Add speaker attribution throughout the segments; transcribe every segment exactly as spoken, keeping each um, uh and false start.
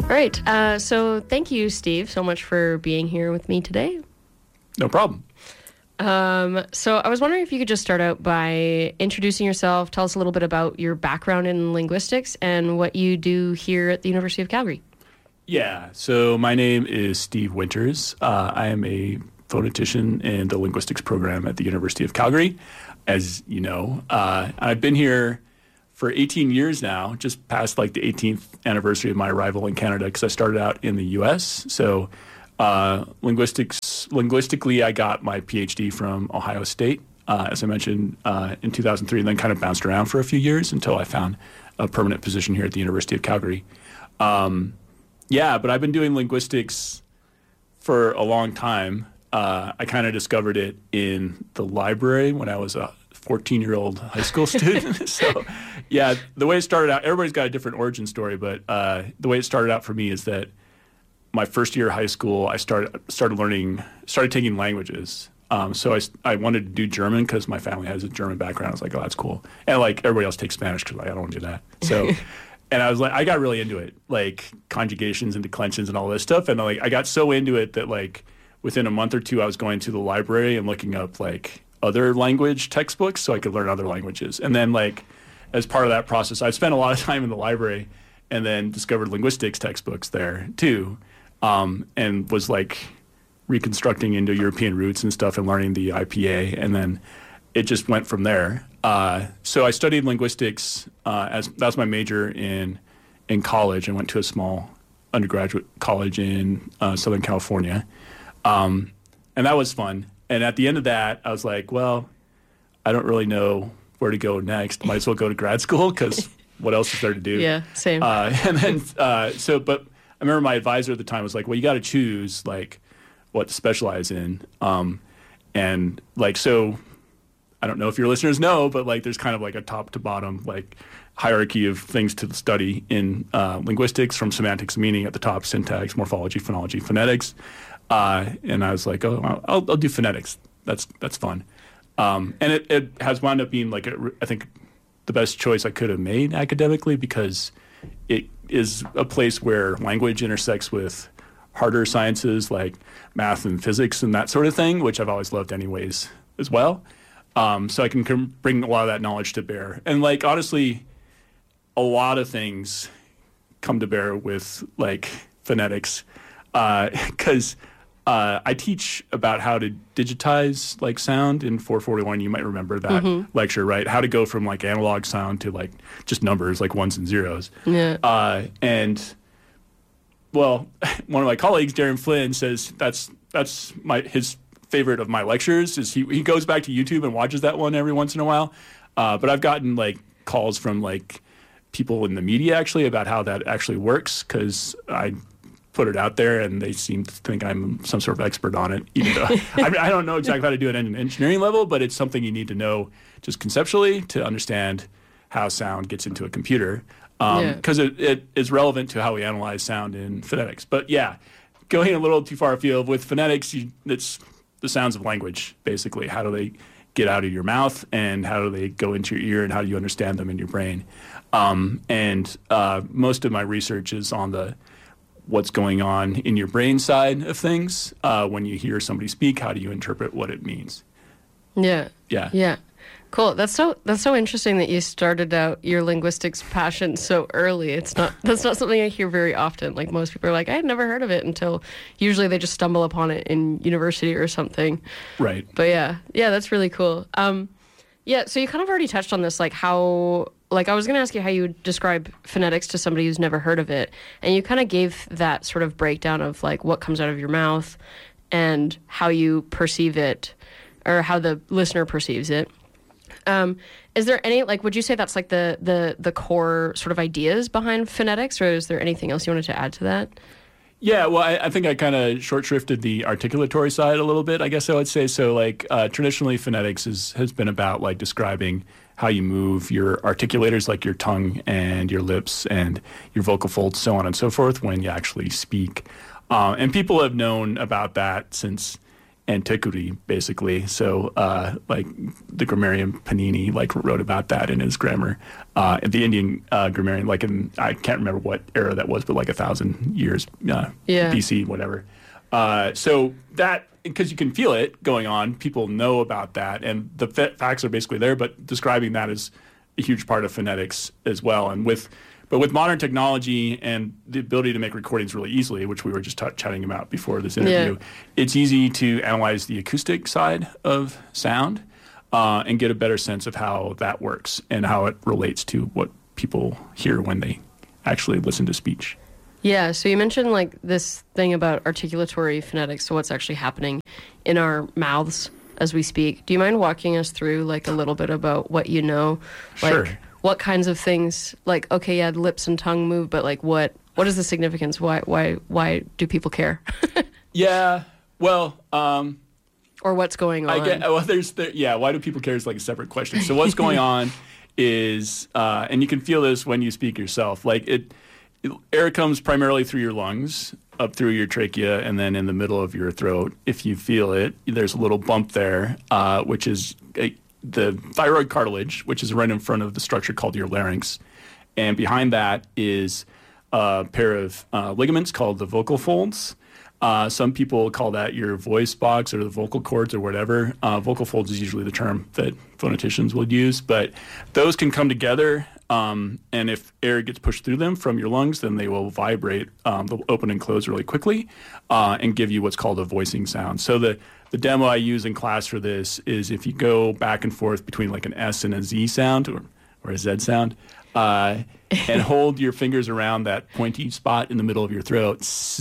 Speaker 1: All right. Uh, so thank you, Steve, so much for being here with me today.
Speaker 2: No problem.
Speaker 1: Um, so I was wondering if you could just start out by introducing yourself, tell us a little bit about your background in linguistics and what you do here at the University of Calgary.
Speaker 2: Yeah, so my name is Steve Winters. Uh, I am a phonetician in the linguistics program at the University of Calgary. As you know, uh, I've been here for eighteen years now, just past like the eighteenth anniversary of my arrival in Canada, because I started out in the U S. So uh, linguistics, linguistically, I got my PhD from Ohio State, uh, as I mentioned, uh, in two thousand three, and then kind of bounced around for a few years until I found a permanent position here at the University of Calgary. Um, yeah, but I've been doing linguistics for a long time. Uh, I kind of discovered it in the library when I was a fourteen-year-old high school student. So, yeah, the way it started out, everybody's got a different origin story, but uh, the way it started out for me is that my first year of high school, I started started learning, started taking languages. Um, so I, I wanted to do German because my family has a German background. I was like, oh, that's cool. And like everybody else takes Spanish because like, I don't want to do that. So, and I was like, I got really into it, like conjugations and declensions and all this stuff. And like, I got so into it that like within a month or two, I was going to the library and looking up like other language textbooks so I could learn other languages. And then like as part of that process, I spent a lot of time in the library and then discovered linguistics textbooks there too, um, and was like reconstructing Indo-European roots and stuff and learning the I P A, and then it just went from there. Uh, so I studied linguistics uh, as that was my major in in college, and went to a small undergraduate college in uh, Southern California, um, and that was fun. And at the end of that, I was like, well, I don't really know where to go next. Might as well go to grad school because what else is there to do?
Speaker 1: Yeah, same.
Speaker 2: Uh, and then uh, so, but I remember my advisor at the time was like, well, you got to choose like what to specialize in. Um, and like, so I don't know if your listeners know, but like there's kind of like a top to bottom like hierarchy of things to study in uh, linguistics, from semantics and meaning at the top, syntax, morphology, phonology, phonetics. Uh, and I was like, oh, I'll, I'll do phonetics. That's that's fun. Um, and it, it has wound up being like, a, I think, the best choice I could have made academically, because it is a place where language intersects with harder sciences like math and physics and that sort of thing, which I've always loved anyways as well. Um, so I can com- bring a lot of that knowledge to bear. And like, honestly, a lot of things come to bear with like phonetics, because uh, uh, I teach about how to digitize like sound in four forty-one. You might remember that mm-hmm. lecture, right? How to go from like analog sound to like just numbers, like ones and zeros.
Speaker 1: Yeah.
Speaker 2: Uh, and well, one of my colleagues, Darren Flynn, says that's that's my his favorite of my lectures. Is he he goes back to YouTube and watches that one every once in a while. Uh, but I've gotten like calls from like people in the media actually about how that actually works, because I put it out there and they seem to think I'm some sort of expert on it, even though I, I don't know exactly how to do it at an engineering level, but it's something you need to know just conceptually to understand how sound gets into a computer, because um, yeah. it, it is relevant to how we analyze sound in phonetics. But yeah, going a little too far afield with phonetics, you, it's the sounds of language, basically. How do they get out of your mouth, and how do they go into your ear, and how do you understand them in your brain? Um, and uh, most of my research is on the what's going on in your brain side of things. Uh, when you hear somebody speak, how do you interpret what it means?
Speaker 1: Yeah.
Speaker 2: Yeah.
Speaker 1: Yeah. Cool. That's so that's so interesting that you started out your linguistics passion so early. It's not that's not something I hear very often. Like, most people are like, I had never heard of it until usually they just stumble upon it in university or something.
Speaker 2: Right.
Speaker 1: But yeah. Yeah, that's really cool. Um, yeah, so you kind of already touched on this, like how like I was going to ask you how you would describe phonetics to somebody who's never heard of it. And you kind of gave that sort of breakdown of like what comes out of your mouth and how you perceive it, or how the listener perceives it. Um, is there any, like, would you say that's like the, the, the core sort of ideas behind phonetics, or is there anything else you wanted to add to that?
Speaker 2: Yeah, well, I, I think I kind of short-shrifted the articulatory side a little bit, I guess I would say. So, like, uh, traditionally, phonetics is, has been about, like, describing how you move your articulators, like your tongue and your lips and your vocal folds, so on and so forth, when you actually speak. Uh, and people have known about that since antiquity, basically. So, uh, like the grammarian Panini, like wrote about that in his grammar. Uh, the Indian uh, grammarian, like in I can't remember what era that was, but like a thousand years uh,
Speaker 1: yeah.
Speaker 2: B C, whatever. Uh, so that because you can feel it going on, people know about that, and the f- facts are basically there. But describing that is a huge part of phonetics as well, and with But with modern technology and the ability to make recordings really easily, which we were just t- chatting about before this interview, yeah. it's easy to analyze the acoustic side of sound uh, and get a better sense of how that works and how it relates to what people hear when they actually listen to speech.
Speaker 1: Yeah, so you mentioned like this thing about articulatory phonetics, so what's actually happening in our mouths as we speak. Do you mind walking us through like a little bit about what you know? Like,
Speaker 2: sure.
Speaker 1: What kinds of things, like, okay, yeah, lips and tongue move, but like what what is the significance? Why why why do people care?
Speaker 2: yeah, well, um,
Speaker 1: or what's going on?
Speaker 2: I get, well, there's there, yeah, why do people care is like a separate question. So what's going on is, uh, and you can feel this when you speak yourself, like it, it, air comes primarily through your lungs, up through your trachea, and then in the middle of your throat. If you feel it, there's a little bump there, uh, which is a, the thyroid cartilage, which is right in front of the structure called your larynx. And behind that is a pair of uh, ligaments called the vocal folds. Uh, some people call that your voice box or the vocal cords or whatever. Uh, vocal folds is usually the term that phoneticians would use. But those can come together, um, and if air gets pushed through them from your lungs, then they will vibrate. Um, they'll open and close really quickly uh, and give you what's called a voicing sound. So the The demo I use in class for this is if you go back and forth between like an S and a Z sound or, or a Z sound uh, and hold your fingers around that pointy spot in the middle of your throat,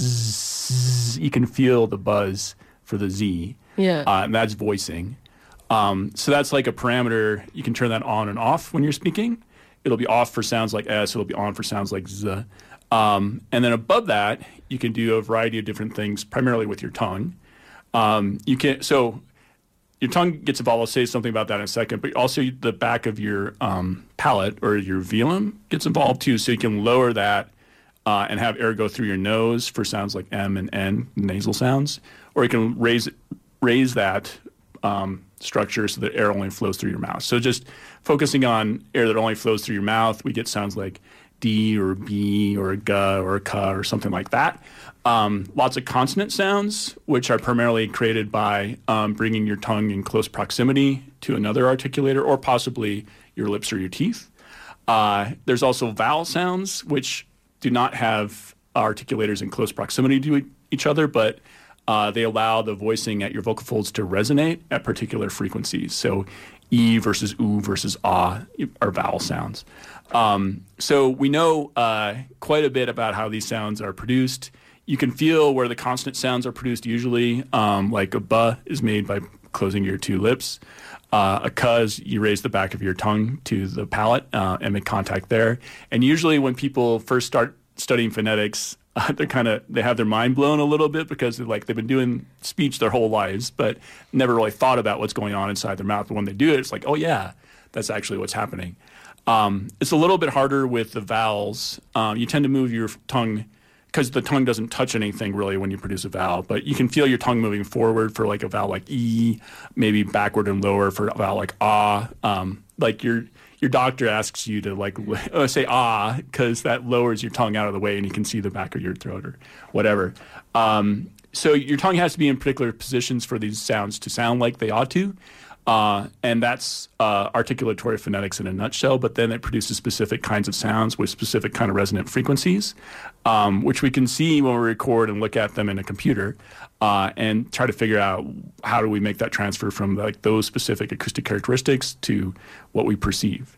Speaker 2: you can feel the buzz for the Z.
Speaker 1: Yeah.
Speaker 2: Uh, and that's voicing. Um, so that's like a parameter. You can turn that on and off when you're speaking. It'll be off for sounds like S. It'll be on for sounds like Z. Um, and then above that, you can do a variety of different things, primarily with your tongue. Um, you can so your tongue gets involved. I'll say something about that in a second. But also the back of your um, palate or your velum gets involved too. So you can lower that uh, and have air go through your nose for sounds like M and N, nasal sounds, or you can raise raise that um, structure so that air only flows through your mouth. So just focusing on air that only flows through your mouth, we get sounds like D or B or a G or a K or something like that. Um, lots of consonant sounds, which are primarily created by um, bringing your tongue in close proximity to another articulator or possibly your lips or your teeth. Uh, there's also vowel sounds, which do not have articulators in close proximity to each other, but uh, they allow the voicing at your vocal folds to resonate at particular frequencies. So E versus oo versus ah are vowel sounds. Um, so we know uh, quite a bit about how these sounds are produced. You can feel where the consonant sounds are produced usually, um, like a B is made by closing your two lips. Uh, a K is you raise the back of your tongue to the palate uh, and make contact there. And usually when people first start studying phonetics, uh, they're kind of they have their mind blown a little bit because they're like they've been doing speech their whole lives, but never really thought about what's going on inside their mouth. But when they do it, it's like, oh yeah, that's actually what's happening. Um, it's a little bit harder with the vowels. Um, you tend to move your tongue because the tongue doesn't touch anything really when you produce a vowel, but you can feel your tongue moving forward for like a vowel like E, maybe backward and lower for a vowel like ah. Um, like your your doctor asks you to like uh, say ah because that lowers your tongue out of the way and you can see the back of your throat or whatever. Um, so your tongue has to be in particular positions for these sounds to sound like they ought to. Uh, and that's uh, articulatory phonetics in a nutshell, but then it produces specific kinds of sounds with specific kind of resonant frequencies, um, which we can see when we record and look at them in a computer uh, and try to figure out how do we make that transfer from like those specific acoustic characteristics to what we perceive.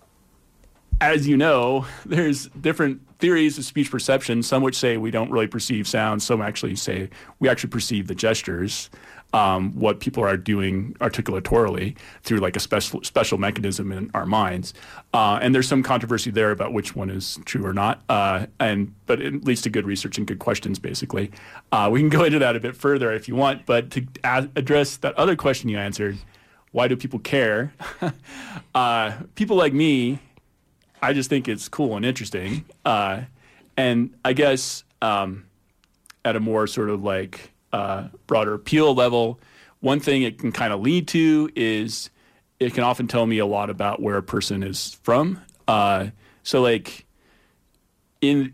Speaker 2: As you know, there's different theories of speech perception, some which say we don't really perceive sounds, some actually say we actually perceive the gestures. Um, what people are doing articulatorily through like a special special mechanism in our minds. Uh, and there's some controversy there about which one is true or not. Uh, and but it leads to good research and good questions, basically. Uh, we can go into that a bit further if you want. But to a- address that other question you answered, why do people care? uh, people like me, I just think it's cool and interesting. Uh, and I guess um, at a more sort of like Uh, broader appeal level, one thing it can kind of lead to is it can often tell me a lot about where a person is from. Uh, so like in,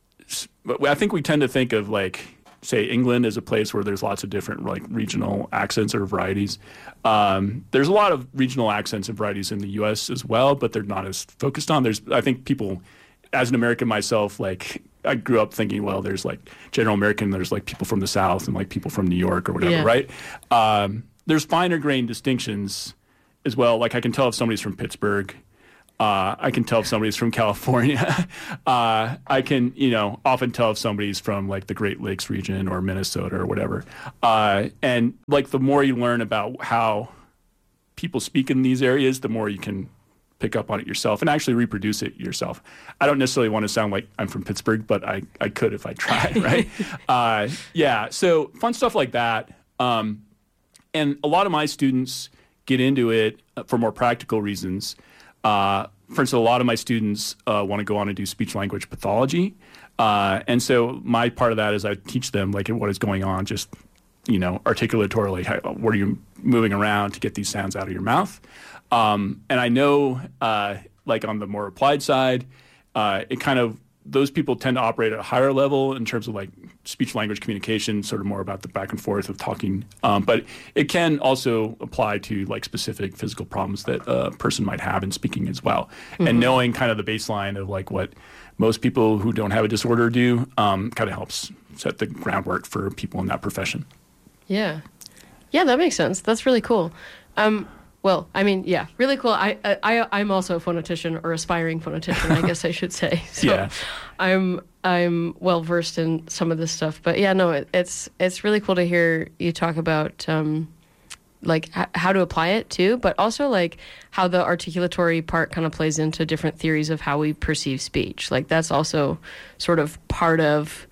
Speaker 2: I think we tend to think of like, say England as a place where there's lots of different like regional accents or varieties. Um, there's a lot of regional accents and varieties in the U S as well, but they're not as focused on. There's, I think people, as an American myself, like I grew up thinking, well, there's like general American, there's like people from the South and like people from New York or whatever, yeah. right? Um, there's finer grained distinctions as well. Like I can tell if somebody's from Pittsburgh. Uh, I can tell if somebody's from California. uh, I can, you know, often tell if somebody's from like the Great Lakes region or Minnesota or whatever. Uh, and like the more you learn about how people speak in these areas, the more you can pick up on it yourself and actually reproduce it yourself. I don't necessarily want to sound like I'm from Pittsburgh, but I, I could if I tried, right? uh, yeah, so fun stuff like that. Um, and a lot of my students get into it for more practical reasons. Uh, for instance, a lot of my students uh, want to go on and do speech-language pathology. Uh, and so my part of that is I teach them like what is going on, just, you know, articulatorily, how, what are you moving around to get these sounds out of your mouth. Um, and I know, uh, like on the more applied side, uh, it kind of, those people tend to operate at a higher level in terms of like speech language communication, sort of more about the back and forth of talking. Um, but it can also apply to like specific physical problems that a person might have in speaking as well. Mm-hmm. And knowing kind of the baseline of like what most people who don't have a disorder do um, kind of helps set the groundwork for people in that profession.
Speaker 1: Yeah. Yeah, that makes sense. That's really cool. Um, Well, I mean, yeah, really cool. I, I, I'm also a phonetician or aspiring phonetician, I guess I should say. So
Speaker 2: yeah.
Speaker 1: I'm, I'm well versed in some of this stuff, but yeah, no, it, it's, it's really cool to hear you talk about, um, like h- how to apply it too, but also like how the articulatory part kind of plays into different theories of how we perceive speech. Like that's also sort of part of,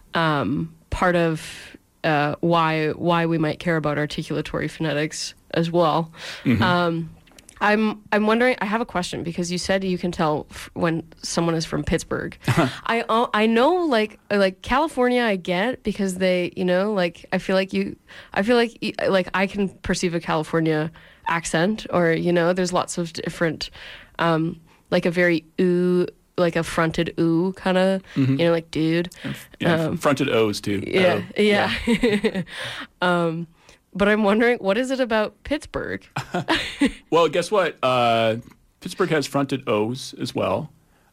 Speaker 1: um, part of, uh, why, why we might care about articulatory phonetics as well. Mm-hmm. Um, I'm I'm wondering. I have a question because you said you can tell f- when someone is from Pittsburgh. I uh, I know like like California. I get because they you know like I feel like you. I feel like like I can perceive a California accent or you know there's lots of different um, like a very ooh like a fronted ooh kind of mm-hmm. you know like dude.
Speaker 2: Yeah, um, fronted O's too.
Speaker 1: Yeah, oh, yeah. yeah. um, But I'm wondering, what is it about Pittsburgh?
Speaker 2: Well, guess what? Uh, Pittsburgh has fronted O's as well.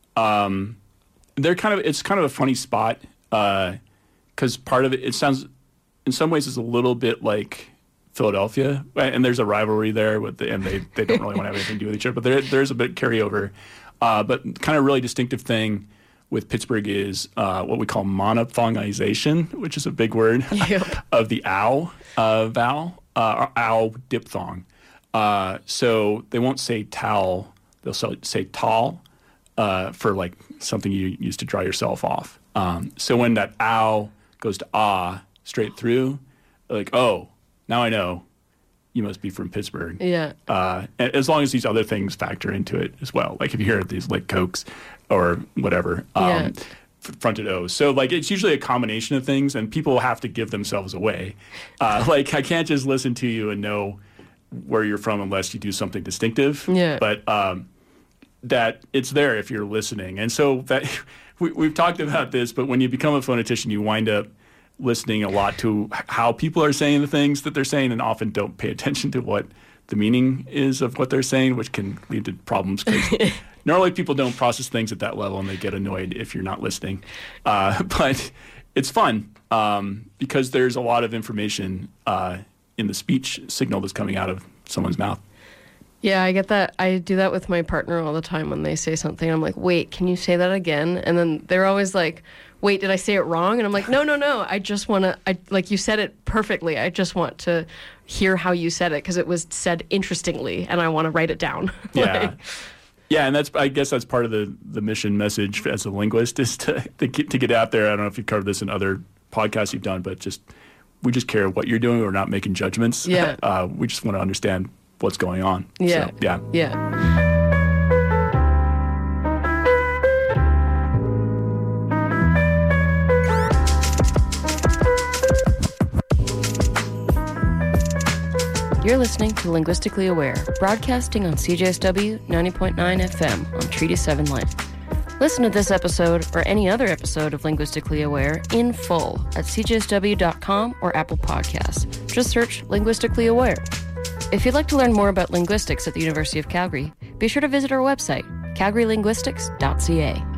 Speaker 2: Um, they're kind of it's kind of a funny spot because uh, part of it it sounds in some ways is a little bit like Philadelphia, and there's a rivalry there with the, and they they don't really want to have anything to do with each other. But there there's a bit carryover. Uh, but kind of really distinctive thing with Pittsburgh is uh, what we call monophthongization, which is a big word
Speaker 1: yep.
Speaker 2: of the ow uh, vowel, uh, or ow diphthong. Uh, so they won't say towel; they'll say tall uh, for like something you use to dry yourself off. Um, so when that ow goes to ah straight through, like oh, now I know you must be from Pittsburgh.
Speaker 1: Yeah.
Speaker 2: Uh, as long as these other things factor into it as well, like if you hear these like Cokes or whatever, um,
Speaker 1: yeah.
Speaker 2: fronted O's. So like it's usually a combination of things, and people have to give themselves away. Uh, like I can't just listen to you and know where you're from unless you do something distinctive.
Speaker 1: Yeah.
Speaker 2: But um, that it's there if you're listening, and so that we, we've talked about this. But when you become a phonetician, you wind up listening a lot to how people are saying the things that they're saying, and often don't pay attention to what the meaning is of what they're saying, which can lead to problems because normally people don't process things at that level and they get annoyed if you're not listening. Uh, but it's fun um, because there's a lot of information uh, in the speech signal that's coming out of someone's mouth.
Speaker 1: Yeah, I get that. I do that with my partner all the time when they say something. I'm like, wait, can you say that again? And then they're always like, wait, did I say it wrong? And I'm like, no, no, no. I just want to, I like you said it perfectly. I just want to hear how you said it because it was said interestingly and I want to write it down.
Speaker 2: Yeah.
Speaker 1: like,
Speaker 2: yeah, and that's I guess that's part of the, the mission message as a linguist is to, to, get, to get out there. I don't know if you've covered this in other podcasts you've done, but just we just care what you're doing. We're not making judgments.
Speaker 1: Yeah.
Speaker 2: Uh, we just want to understand what's going on.
Speaker 1: Yeah.
Speaker 2: So, yeah.
Speaker 1: Yeah. You're listening to Linguistically Aware, broadcasting on C J S W ninety point nine F M on Treaty seven Life. Listen to this episode or any other episode of Linguistically Aware in full at c j s w dot com or Apple Podcasts. Just search Linguistically Aware. If you'd like to learn more about linguistics at the University of Calgary, be sure to visit our website, calgary linguistics dot c a.